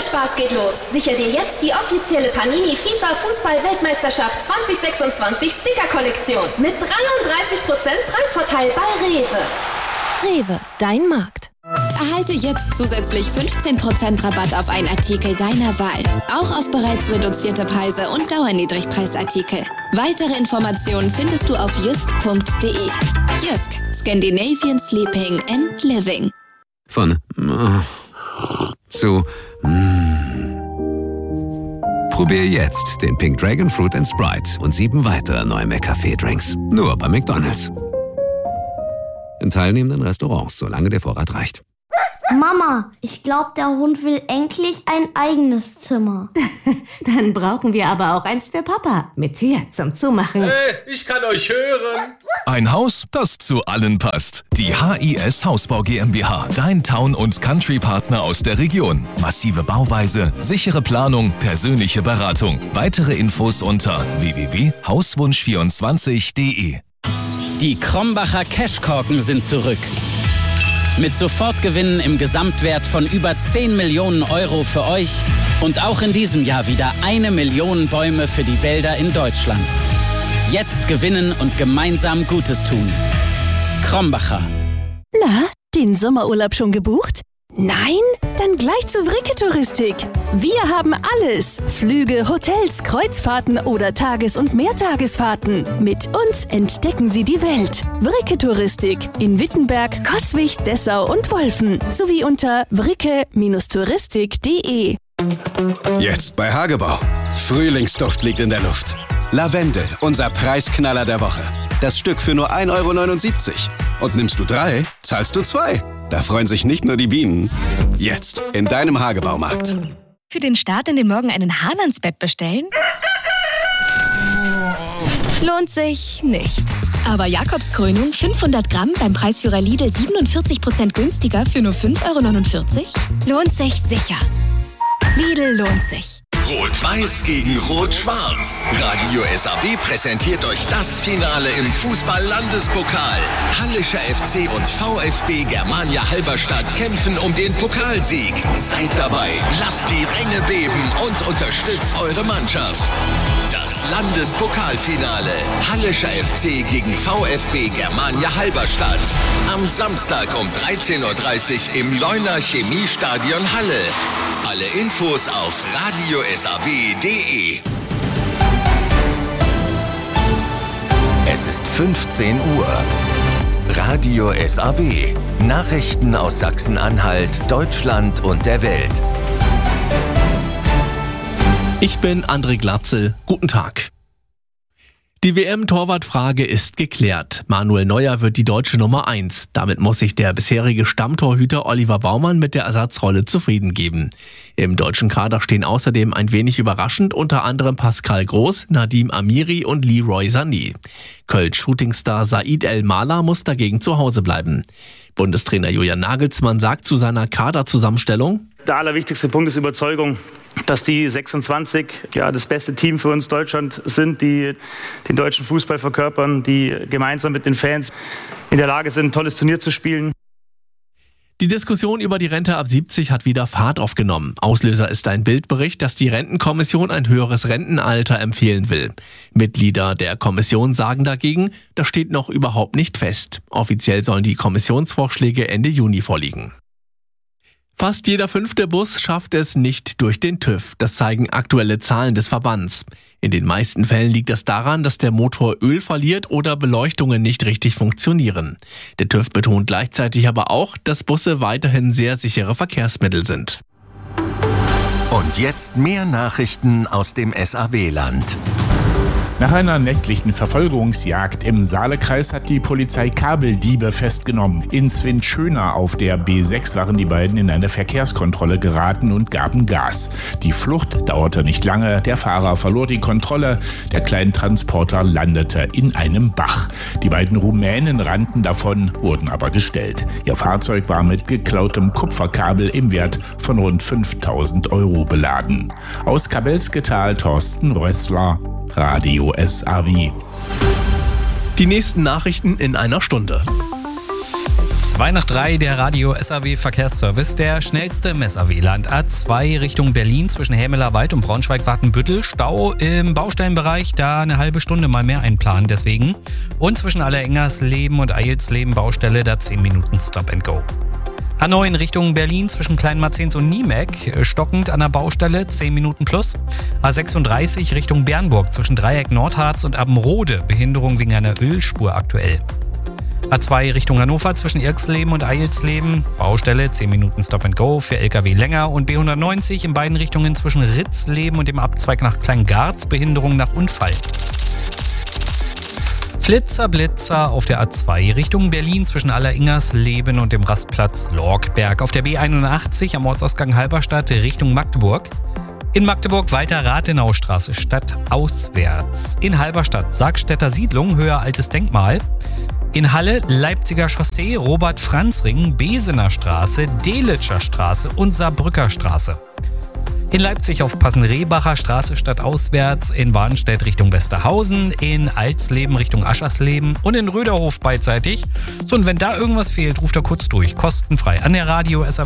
Spaß geht los. Sicher dir jetzt die offizielle Panini FIFA Fußball-Weltmeisterschaft 2026 Sticker-Kollektion mit 33% Preisvorteil bei Rewe. Rewe, dein Markt. Erhalte jetzt zusätzlich 15% Rabatt auf einen Artikel deiner Wahl. Auch auf bereits reduzierte Preise und Dauerniedrigpreisartikel. Weitere Informationen findest du auf jysk.de. Jysk, Scandinavian Sleeping and Living. Von zu Probier jetzt den Pink Dragon Fruit & Sprite und 7 weitere neue McCafé-Drinks. Nur bei McDonald's. In teilnehmenden Restaurants, solange der Vorrat reicht. Mama, ich glaube, der Hund will endlich ein eigenes Zimmer. Dann brauchen wir aber auch eins für Papa. Mit Tür zum Zumachen. Hey, ich kann euch hören. Ein Haus, das zu allen passt. Die HIS Hausbau GmbH. Dein Town- und Country-Partner aus der Region. Massive Bauweise, sichere Planung, persönliche Beratung. Weitere Infos unter www.hauswunsch24.de. Die Krombacher Cashkorken sind zurück. Mit Sofortgewinnen im Gesamtwert von über 10 Millionen Euro für euch und auch in diesem Jahr wieder 1 Million Bäume für die Wälder in Deutschland. Jetzt gewinnen und gemeinsam Gutes tun. Krombacher. Na, den Sommerurlaub schon gebucht? Nein? Dann gleich zu Vricke Touristik. Wir haben alles. Flüge, Hotels, Kreuzfahrten oder Tages- und Mehrtagesfahrten. Mit uns entdecken Sie die Welt. Vricke Touristik in Wittenberg, Coswig, Dessau und Wolfen. Sowie unter vricke-touristik.de. Jetzt bei Hagebau. Frühlingsduft liegt in der Luft. Lavendel, unser Preisknaller der Woche. Das Stück für nur 1,79 €. Und nimmst du 3, zahlst du 2. Da freuen sich nicht nur die Bienen. Jetzt in deinem Hagebaumarkt. Für den Start in den Morgen einen Hahn ans Bett bestellen? Lohnt sich nicht. Aber Jakobskrönung 500 Gramm beim Preisführer Lidl 47% günstiger für nur 5,49 €? Lohnt sich sicher. Lidl lohnt sich. Rot-Weiß gegen Rot-Schwarz. Radio SAW präsentiert euch das Finale im Fußball-Landespokal. Hallischer FC und VfB Germania Halberstadt kämpfen um den Pokalsieg. Seid dabei, lasst die Ränge beben und unterstützt eure Mannschaft. Das Landespokalfinale. Hallischer FC gegen VfB Germania Halberstadt. Am Samstag um 13:30 Uhr im Leuner Chemiestadion Halle. Alle Infos auf radiosaw.de. Es ist 15 Uhr. Radio SAW. Nachrichten aus Sachsen-Anhalt, Deutschland und der Welt. Ich bin André Glatzel. Guten Tag. Die WM-Torwartfrage ist geklärt. Manuel Neuer wird die deutsche Nummer 1. Damit muss sich der bisherige Stammtorhüter Oliver Baumann mit der Ersatzrolle zufrieden geben. Im deutschen Kader stehen außerdem ein wenig überraschend unter anderem Pascal Groß, Nadim Amiri und Leroy Sané. Kölns Shootingstar Said El-Mala muss dagegen zu Hause bleiben. Bundestrainer Julian Nagelsmann sagt zu seiner Kaderzusammenstellung: Der allerwichtigste Punkt ist Überzeugung, dass die 26 das beste Team für uns Deutschland sind, die den deutschen Fußball verkörpern, die gemeinsam mit den Fans in der Lage sind, ein tolles Turnier zu spielen. Die Diskussion über die Rente ab 70 hat wieder Fahrt aufgenommen. Auslöser ist ein Bildbericht, dass die Rentenkommission ein höheres Rentenalter empfehlen will. Mitglieder der Kommission sagen dagegen, das steht noch überhaupt nicht fest. Offiziell sollen die Kommissionsvorschläge Ende Juni vorliegen. Fast jeder 5. Bus schafft es nicht durch den TÜV. Das zeigen aktuelle Zahlen des Verbands. In den meisten Fällen liegt es daran, dass der Motor Öl verliert oder Beleuchtungen nicht richtig funktionieren. Der TÜV betont gleichzeitig aber auch, dass Busse weiterhin sehr sichere Verkehrsmittel sind. Und jetzt mehr Nachrichten aus dem SAW-Land. Nach einer nächtlichen Verfolgungsjagd im Saalekreis hat die Polizei Kabeldiebe festgenommen. In Zwinschöna auf der B6 waren die beiden in eine Verkehrskontrolle geraten und gaben Gas. Die Flucht dauerte nicht lange, der Fahrer verlor die Kontrolle, der Kleintransporter landete in einem Bach. Die beiden Rumänen rannten davon, wurden aber gestellt. Ihr Fahrzeug war mit geklautem Kupferkabel im Wert von rund 5.000 € beladen. Aus Kabelsketal Thorsten Rössler, Radio SAW. Die nächsten Nachrichten in einer Stunde. 2 nach 3, der Radio SAW Verkehrsservice. Der schnellste im SAW-Land. A2 Richtung Berlin zwischen Hämelerwald und Braunschweig-Wartenbüttel. Stau im Baustellenbereich, da eine halbe Stunde mal mehr einplanen deswegen. Und zwischen Allerengersleben und Eilsleben Baustelle, da 10 Minuten Stop and Go. A9 Richtung Berlin zwischen Kleinmarzens und Niemek, stockend an der Baustelle, 10 Minuten plus. A36 Richtung Bernburg zwischen Dreieck Nordharz und Abbenrode, Behinderung wegen einer Ölspur aktuell. A2 Richtung Hannover zwischen Irksleben und Eilsleben, Baustelle, 10 Minuten Stop and Go, für LKW länger. Und B190 in beiden Richtungen zwischen Ritzleben und dem Abzweig nach Kleingarz, Behinderung nach Unfall. Blitzer auf der A2 Richtung Berlin zwischen Allerengersleben und dem Rastplatz Lorkberg. Auf der B81 am Ortsausgang Halberstadt Richtung Magdeburg. In Magdeburg weiter Rathenaustraße stadtauswärts. In Halberstadt Sargstädter Siedlung, Höhe Altes Denkmal. In Halle Leipziger Chaussee, Robert-Franz-Ring, Besener Straße, Delitscher Straße und Saarbrücker Straße. In Leipzig aufpassen, Rehbacher Straße stadtauswärts, in Warnstedt Richtung Westerhausen, in Alsleben Richtung Aschersleben und in Röderhof beidseitig. So, und wenn da irgendwas fehlt, ruft er kurz durch, kostenfrei an der Radio SAW